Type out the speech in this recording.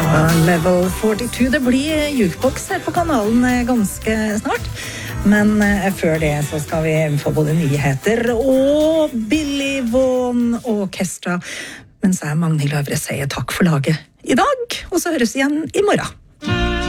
Level 42, det blir jukebox her på kanalen ganske snart. Men før det så skal vi få både nyheter og Billy Vaughan Orchestra. Mens jeg, Magnhild Øvre, sier takk for laget i dag, og så høres vi igjen i morgen.